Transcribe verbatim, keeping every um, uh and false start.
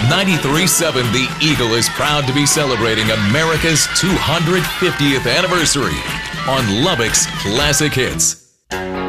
ninety-three point seven The Eagle is proud to be celebrating America's two hundred fiftieth anniversary on Lubbock's Classic Hits.